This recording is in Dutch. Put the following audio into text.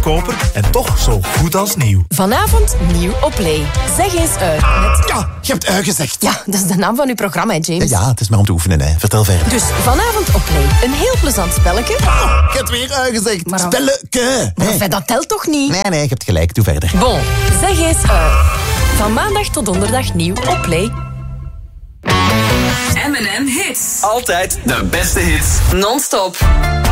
goedkoper en toch zo goed als nieuw. Vanavond nieuw op Play. Zeg eens uit. Met... Ja, je hebt gezegd. Ja, dat is de naam van uw programma, hè, James. Ja, het is maar om te oefenen, hè. Vertel verder. Dus vanavond op Play. Een heel plezant spelletje. Je hebt weer gezegd. Maar- Spelleke. Maar enfin, dat telt toch niet? Nee, je hebt gelijk. Doe verder. Bon, zeg eens uit. Van maandag tot donderdag nieuw op Play. M&M Hits. Altijd de beste hits. Non-stop.